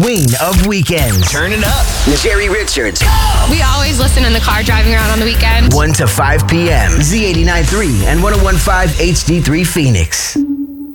queen of weekends. Turn it up. Jerry Richards. We always listen in the car driving around on the weekend. 1 to 5 p.m. Z89.3 and 101.5 HD3 Phoenix.